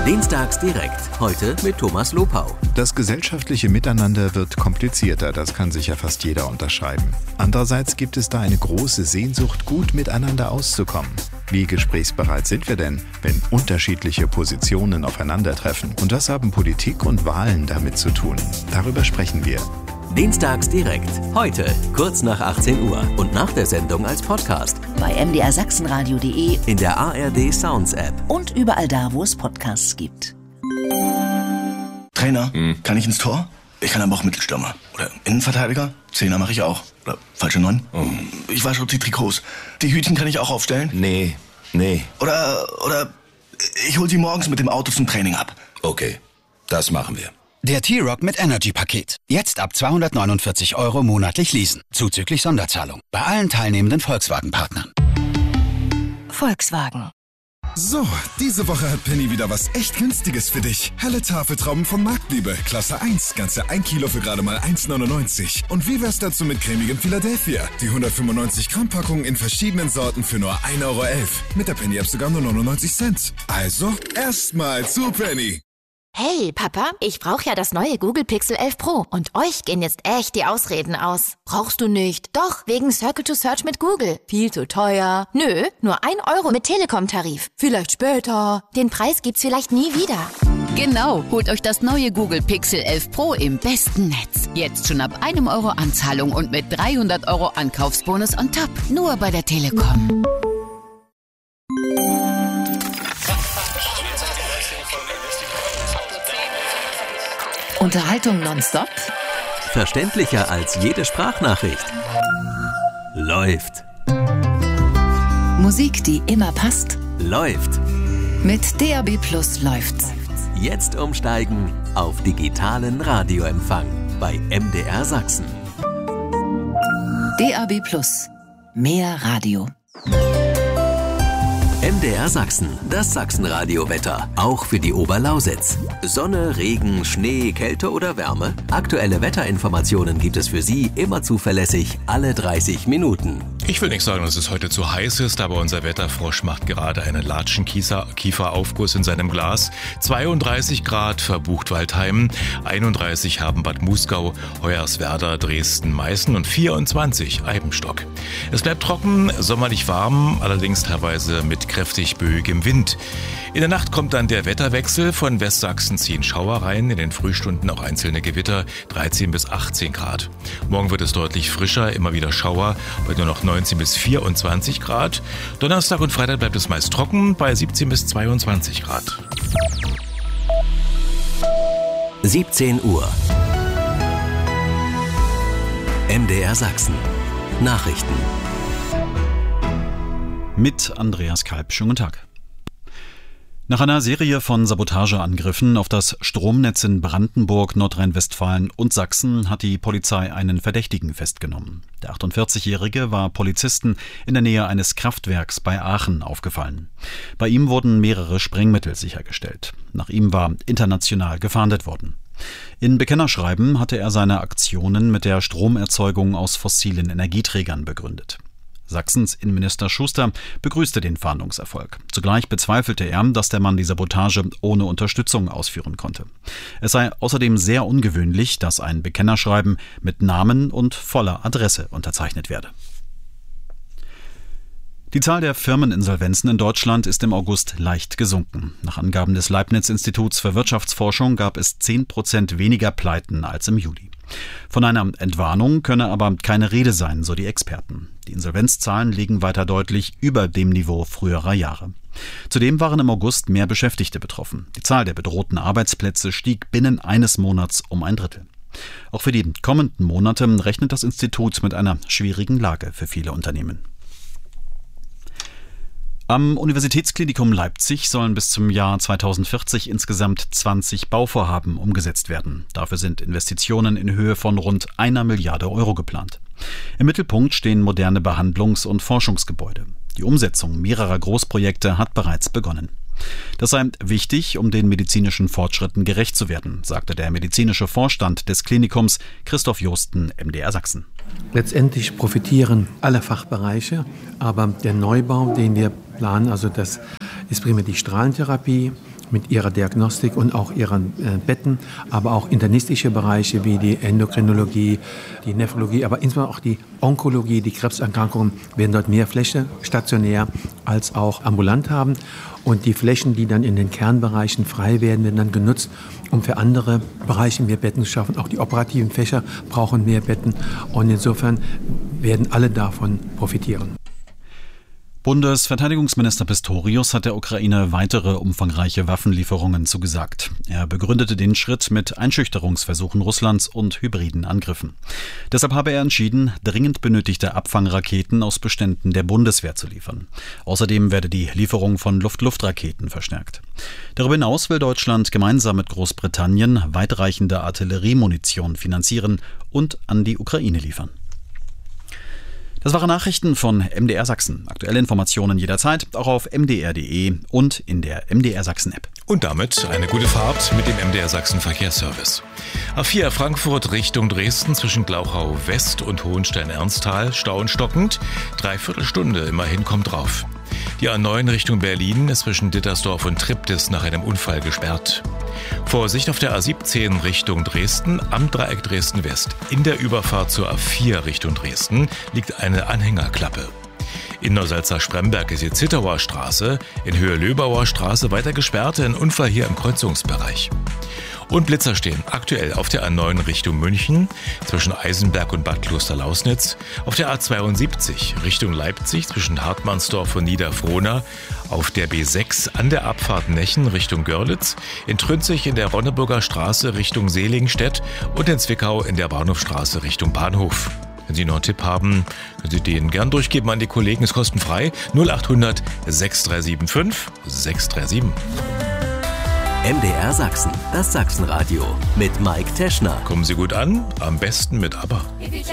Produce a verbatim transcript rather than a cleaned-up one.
Dienstags direkt, heute mit Thomas Lopau. Das gesellschaftliche Miteinander wird komplizierter, das kann sicher fast jeder unterschreiben. Andererseits gibt es da eine große Sehnsucht, gut miteinander auszukommen. Wie gesprächsbereit sind wir denn, wenn unterschiedliche Positionen aufeinandertreffen? Und was haben Politik und Wahlen damit zu tun? Darüber sprechen wir. Dienstags direkt, heute, kurz nach achtzehn Uhr und nach der Sendung als Podcast. Bei m d r sachsenradio punkt d e, in der A R D Sounds App und überall da, wo es Podcasts gibt. Trainer, hm. kann ich ins Tor? Ich kann aber auch Mittelstürmer. Oder Innenverteidiger? Zehner mache ich auch. Oder falsche Neun? Oh. Ich wasche auch die Trikots. Die Hütchen kann ich auch aufstellen? Nee, nee. Oder, oder ich hol sie morgens mit dem Auto zum Training ab. Okay, das machen wir. Der T-Rock mit Energy-Paket. Jetzt ab zweihundertneunundvierzig Euro monatlich leasen. Zuzüglich Sonderzahlung. Bei allen teilnehmenden Volkswagen-Partnern. Volkswagen. So, diese Woche hat Penny wieder was echt Günstiges für dich. Helle Tafeltrauben von Marktliebe, Klasse eins, ganze ein Kilo für gerade mal eins neunundneunzig. Und wie wär's dazu mit cremigem Philadelphia? Die hundertfünfundneunzig Gramm Packung in verschiedenen Sorten für nur ein Euro elf. Mit der Penny-App sogar nur neunundneunzig Cent. Also, erstmal zu Penny. Hey, Papa, ich brauche ja das neue Google Pixel elf Pro und euch gehen jetzt echt die Ausreden aus. Brauchst du nicht? Doch, wegen Circle to Search mit Google. Viel zu teuer. Nö, nur ein Euro mit Telekom-Tarif. Vielleicht später. Den Preis gibt's vielleicht nie wieder. Genau, holt euch das neue Google Pixel elf Pro im besten Netz. Jetzt schon ab einem Euro Anzahlung und mit dreihundert Euro Ankaufsbonus on top. Nur bei der Telekom. Unterhaltung nonstop? Verständlicher als jede Sprachnachricht. Läuft. Musik, die immer passt? Läuft. Mit D A B Plus läuft's. Jetzt umsteigen auf digitalen Radioempfang bei M D R Sachsen. D A B Plus. Mehr Radio. M D R Sachsen, das Sachsenradio-Wetter, auch für die Oberlausitz. Sonne, Regen, Schnee, Kälte oder Wärme? Aktuelle Wetterinformationen gibt es für Sie immer zuverlässig alle dreißig Minuten. Ich will nicht sagen, dass es heute zu heiß ist, aber unser Wetterfrosch macht gerade einen Latschenkiefer-Aufguss in seinem Glas. zweiunddreißig Grad für Buchtwaldheim, einunddreißig haben Bad Muskau, Hoyerswerda, Dresden, Meißen und vierundzwanzig Eibenstock. Es bleibt trocken, sommerlich warm, allerdings teilweise mit kräftig böigem Wind. In der Nacht kommt dann der Wetterwechsel. Von Westsachsen ziehen Schauer rein, in den Frühstunden auch einzelne Gewitter, dreizehn bis achtzehn Grad. Morgen wird es deutlich frischer, immer wieder Schauer, bei nur noch neunzehn bis vierundzwanzig Grad. Donnerstag und Freitag bleibt es meist trocken, bei siebzehn bis zweiundzwanzig Grad. siebzehn Uhr. M D R Sachsen. Nachrichten. Mit Andreas Kalb. Schönen guten Tag. Nach einer Serie von Sabotageangriffen auf das Stromnetz in Brandenburg, Nordrhein-Westfalen und Sachsen hat die Polizei einen Verdächtigen festgenommen. Der achtundvierzigjährige war Polizisten in der Nähe eines Kraftwerks bei Aachen aufgefallen. Bei ihm wurden mehrere Sprengmittel sichergestellt. Nach ihm war international gefahndet worden. In Bekennerschreiben hatte er seine Aktionen mit der Stromerzeugung aus fossilen Energieträgern begründet. Sachsens Innenminister Schuster begrüßte den Fahndungserfolg. Zugleich bezweifelte er, dass der Mann die Sabotage ohne Unterstützung ausführen konnte. Es sei außerdem sehr ungewöhnlich, dass ein Bekennerschreiben mit Namen und voller Adresse unterzeichnet werde. Die Zahl der Firmeninsolvenzen in Deutschland ist im August leicht gesunken. Nach Angaben des Leibniz-Instituts für Wirtschaftsforschung gab es zehn Prozent weniger Pleiten als im Juli. Von einer Entwarnung könne aber keine Rede sein, so die Experten. Die Insolvenzzahlen liegen weiter deutlich über dem Niveau früherer Jahre. Zudem waren im August mehr Beschäftigte betroffen. Die Zahl der bedrohten Arbeitsplätze stieg binnen eines Monats um ein Drittel. Auch für die kommenden Monate rechnet das Institut mit einer schwierigen Lage für viele Unternehmen. Am Universitätsklinikum Leipzig sollen bis zum Jahr zweitausendvierzig insgesamt zwanzig Bauvorhaben umgesetzt werden. Dafür sind Investitionen in Höhe von rund einer Milliarde Euro geplant. Im Mittelpunkt stehen moderne Behandlungs- und Forschungsgebäude. Die Umsetzung mehrerer Großprojekte hat bereits begonnen. Das sei wichtig, um den medizinischen Fortschritten gerecht zu werden, sagte der medizinische Vorstand des Klinikums Christoph Josten, M D R Sachsen. Letztendlich profitieren alle Fachbereiche, aber der Neubau, den wir planen, also das ist primär die Strahlentherapie mit ihrer Diagnostik und auch ihren äh, Betten, aber auch internistische Bereiche wie die Endokrinologie, die Nephrologie, aber insbesondere auch die Onkologie, die Krebserkrankungen werden dort mehr Fläche stationär als auch ambulant haben. Und die Flächen, die dann in den Kernbereichen frei werden, werden dann genutzt, um für andere Bereiche mehr Betten zu schaffen. Auch die operativen Fächer brauchen mehr Betten. Und insofern werden alle davon profitieren. Bundesverteidigungsminister Pistorius hat der Ukraine weitere umfangreiche Waffenlieferungen zugesagt. Er begründete den Schritt mit Einschüchterungsversuchen Russlands und hybriden Angriffen. Deshalb habe er entschieden, dringend benötigte Abfangraketen aus Beständen der Bundeswehr zu liefern. Außerdem werde die Lieferung von Luft-Luft-Raketen verstärkt. Darüber hinaus will Deutschland gemeinsam mit Großbritannien weitreichende Artilleriemunition finanzieren und an die Ukraine liefern. Das waren Nachrichten von M D R Sachsen. Aktuelle Informationen jederzeit, auch auf m d r punkt d e und in der M D R Sachsen App. Und damit eine gute Fahrt mit dem M D R Sachsen Verkehrsservice. A vier Frankfurt Richtung Dresden zwischen Glauchau West und Hohenstein-Ernsthal, Stau und stockend. Dreiviertel Stunde, immerhin kommt drauf. Die A neun Richtung Berlin ist zwischen Dittersdorf und Triptis nach einem Unfall gesperrt. Vorsicht auf der A siebzehn Richtung Dresden am Dreieck Dresden-West. In der Überfahrt zur A vier Richtung Dresden liegt eine Anhängerklappe. In Neusalza-Spremberg ist die Zittauer Straße, in Höhe Löbauer Straße weiter gesperrt, ein Unfall hier im Kreuzungsbereich. Und Blitzer stehen aktuell auf der A neun Richtung München, zwischen Eisenberg und Bad Klosterlausnitz, auf der A zweiundsiebzig Richtung Leipzig zwischen Hartmannsdorf und Niederfrohna, auf der B sechs an der Abfahrt Nechen Richtung Görlitz, in Trünzig in der Ronneburger Straße Richtung Selingstedt und in Zwickau in der Bahnhofstraße Richtung Bahnhof. Wenn Sie noch einen Tipp haben, können Sie den gern durchgeben an die Kollegen, ist kostenfrei. null acht hundert sechs drei sieben fünf sechs drei sieben. M D R Sachsen, das Sachsenradio mit Mike Teschner. Kommen Sie gut an, am besten mit ABBA.